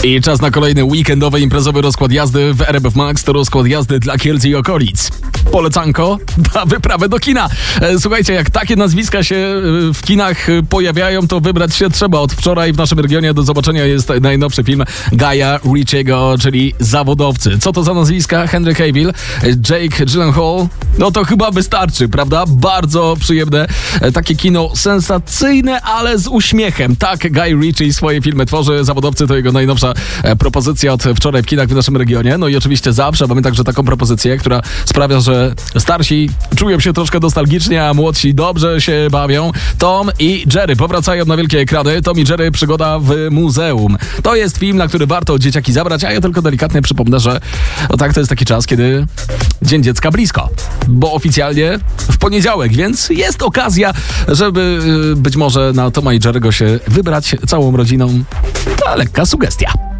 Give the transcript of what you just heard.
I czas na kolejny weekendowy imprezowy rozkład jazdy w RMF Max. To rozkład jazdy dla Kielc i okolic. Polecanko na wyprawę do kina. Słuchajcie, jak takie nazwiska się w kinach pojawiają, to wybrać się trzeba. Od wczoraj w naszym regionie do zobaczenia jest najnowszy film Guya Ritchiego, czyli Zawodowcy. Co to za nazwiska? Henry Cavill, Jake Gyllenhaal. No to chyba wystarczy, prawda? Bardzo przyjemne. Takie kino sensacyjne, ale z uśmiechem. Tak Guy Ritchie swoje filmy tworzy. Zawodowcy to jego najnowsza propozycja od wczoraj w kinach w naszym regionie. No i oczywiście zawsze mamy także taką propozycję, która sprawia, że starsi czują się troszkę nostalgicznie, a młodsi dobrze się bawią. Tom i Jerry powracają na wielkie ekrany. Tom i Jerry przygoda w muzeum. To jest film, na który warto dzieciaki zabrać, a ja tylko delikatnie przypomnę, że to jest taki czas, kiedy Dzień Dziecka blisko. Bo oficjalnie w poniedziałek, więc jest okazja, żeby być może na Toma i Jerry'ego się wybrać całą rodziną. Ta lekka sugestia.